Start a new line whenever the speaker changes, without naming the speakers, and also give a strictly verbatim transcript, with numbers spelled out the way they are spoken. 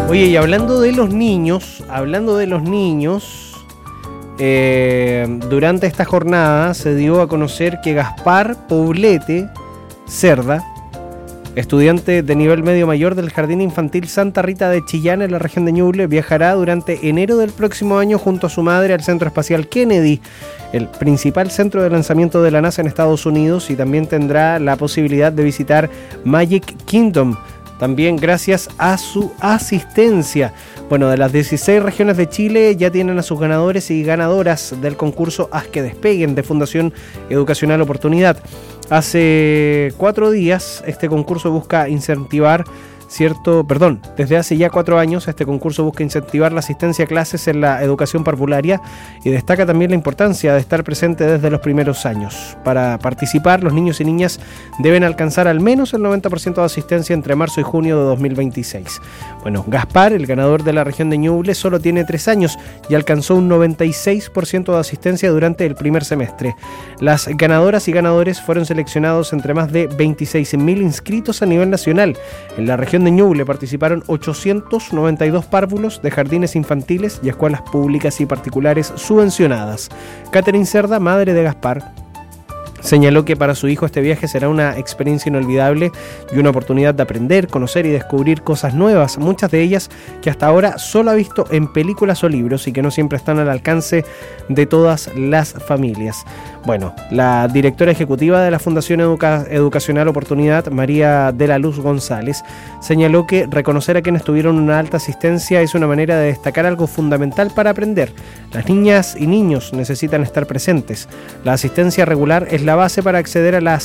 Oye, y hablando de los niños, hablando de los niños, eh, durante esta jornada se dio a conocer que Gaspar Poblete Cerda, estudiante de nivel medio mayor del Jardín Infantil Santa Rita de Chillán en la región de Ñuble, viajará durante enero del próximo año junto a su madre al Centro Espacial Kennedy, el principal centro de lanzamiento de la NASA en Estados Unidos, y también tendrá la posibilidad de visitar Magic Kingdom, también gracias a su asistencia. Bueno, de las dieciséis regiones de Chile ya tienen a sus ganadores y ganadoras del concurso Haz que Despeguen de Fundación Educacional Oportunidad. Hace cuatro días este concurso busca incentivar cierto, perdón, desde hace ya cuatro años este concurso busca incentivar la asistencia a clases en la educación parvularia y destaca también la importancia de estar presente desde los primeros años. Para participar, los niños y niñas deben alcanzar al menos el noventa por ciento de asistencia entre marzo y junio de dos mil veintiséis. Bueno, Gaspar, el ganador de la región de Ñuble, solo tiene tres años y alcanzó un noventa y seis por ciento de asistencia durante el primer semestre. Las ganadoras y ganadores fueron seleccionados entre más de veintiséis mil inscritos a nivel nacional. En la región de Ñuble participaron ochocientos noventa y dos párvulos de jardines infantiles y escuelas públicas y particulares subvencionadas. Catherine Cerda, madre de Gaspar, señaló que para su hijo este viaje será una experiencia inolvidable y una oportunidad de aprender, conocer y descubrir cosas nuevas, muchas de ellas que hasta ahora solo ha visto en películas o libros y que no siempre están al alcance de todas las familias. Bueno, la directora ejecutiva de la Fundación Educa- Educacional Oportunidad, María de la Luz González, señaló que reconocer a quienes tuvieron una alta asistencia es una manera de destacar algo fundamental para aprender. Las niñas y niños necesitan estar presentes. La asistencia regular es la base para acceder a las